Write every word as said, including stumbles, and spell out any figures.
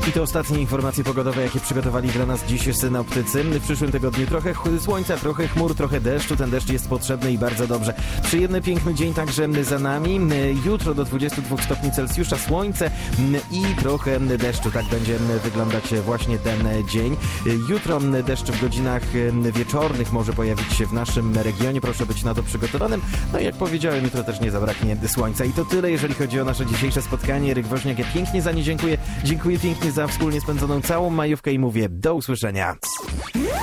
I to ostatnie informacje pogodowe, jakie przygotowali dla nas dziś synoptycy. W przyszłym tygodniu trochę ch- słońca, trochę chmur, trochę deszczu. Ten deszcz jest potrzebny i bardzo dobrze. Przyjemny, piękny dzień także za nami. Jutro do dwudziestu dwóch stopni Celsjusza słońce i trochę deszczu. Tak będzie wyglądać właśnie ten dzień. Jutro deszcz w godzinach wieczornych może pojawić się w naszym regionie. Proszę być na to przygotowanym. No i jak powiedziałem, jutro też nie zabraknie słońca. I to tyle, jeżeli chodzi o nasze dzisiejsze spotkanie. Eryk Woźniak, ja pięknie za nie dziękuję. Dziękuję pięknie za wspólnie spędzoną całą majówkę i mówię do usłyszenia.